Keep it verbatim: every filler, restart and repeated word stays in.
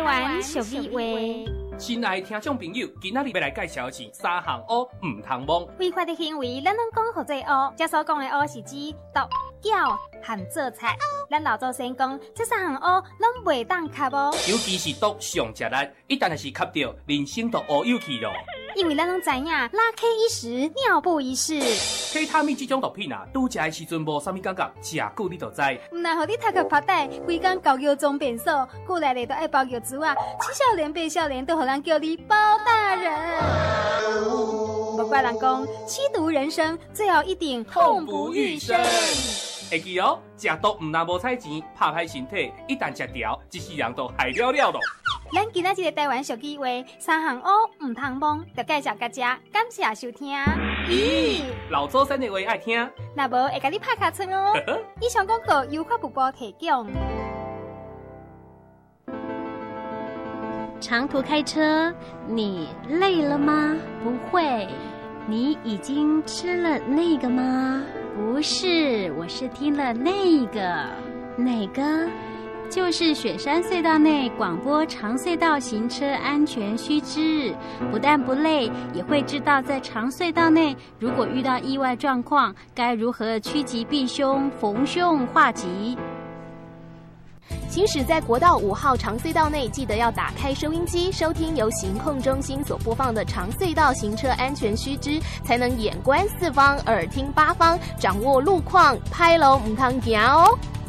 台湾俗语话。 亲爱的听众朋友，今仔日要来介绍的是三项乌唔通摸。 违法的行为，咱拢讲好做乌。这所讲的乌是指毒、搅和做菜。咱老祖先讲，这三项乌拢袂当吸哦。 尤其是毒上食力，一旦是吸到，人生就乌有去咯。 因为咱拢知影，拉 K 一时，尿布一世。 K 他命这种毒品啊，拄食的时阵无啥物感觉，食久你就知。 唔但互你头壳发呆，规工搞药装变数，久来咧都爱包药珠啊，七少年八少年都互人叫你包大人。无怪人讲，吸毒人生最后一定痛不欲生。 会记哦，食毒唔但无彩钱，拍歹身体，一旦食掉，一世人都害了了咯。 咱今仔日个台湾俗语话，三项乌唔通摸，就介绍大家，感谢收听。 咦，老祖先的话爱听， 那无会甲你拍卡村哦。以上广告由法务部提供。 长途开车，你累了吗？不会。你已经吃了那个吗？不是，我是听了那个。哪个？就是雪山隧道内广播长隧道行车安全须知，不但不累，也会知道在长隧道内如果遇到意外状况，该如何趋吉避凶，逢凶化吉。 行驶在国道五号长隧道内，记得要打开收音机，收听由行控中心所播放的长隧道行车安全须知，才能眼观四方，耳听八方，掌握路况，拍楼唔通行哦。